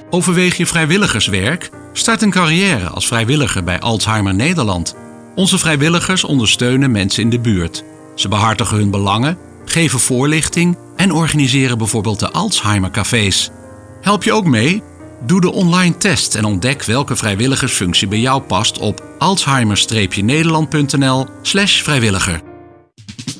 Overweeg je vrijwilligerswerk? Start een carrière als vrijwilliger bij Alzheimer Nederland. Onze vrijwilligers ondersteunen mensen in de buurt. Ze behartigen hun belangen, geven voorlichting en organiseren bijvoorbeeld de Alzheimer-cafés. Help je ook mee? Doe de online test en ontdek welke vrijwilligersfunctie bij jou past op alzheimer-nederland.nl/vrijwilliger.